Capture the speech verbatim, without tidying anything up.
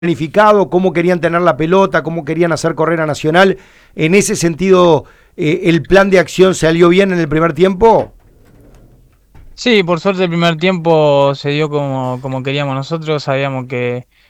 planificado, cómo querían tener la pelota, cómo querían hacer correr a Nacional. En ese sentido, eh, ¿el plan de acción salió bien en el primer tiempo? Sí, por suerte el primer tiempo se dio como, como queríamos nosotros, sabíamos que,